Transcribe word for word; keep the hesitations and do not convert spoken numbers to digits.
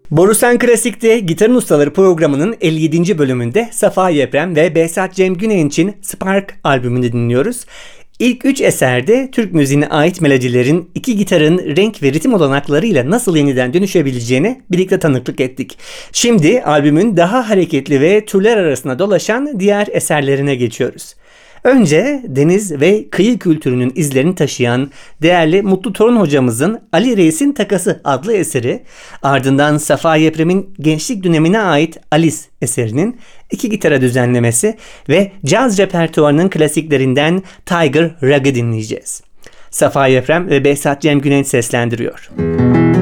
Borusan Klasik'te Gitarın Ustaları programının elli yedinci bölümünde Safa Yeprem ve Behzat Cem Güneyç'in Spark albümünü dinliyoruz. İlk üç eserde Türk müziğine ait melodilerin iki gitarın renk ve ritim olanaklarıyla nasıl yeniden dönüşebileceğine birlikte tanıklık ettik. Şimdi albümün daha hareketli ve türler arasında dolaşan diğer eserlerine geçiyoruz. Önce deniz ve kıyı kültürünün izlerini taşıyan değerli Mutlu Torun hocamızın Ali Reis'in Takası adlı eseri, ardından Safa Yeprem'in gençlik dönemine ait Alice eserinin iki gitara düzenlemesi ve caz repertuarının klasiklerinden Tiger Rug'ı dinleyeceğiz. Safa Yeprem ve Behzat Cem Güneyç seslendiriyor.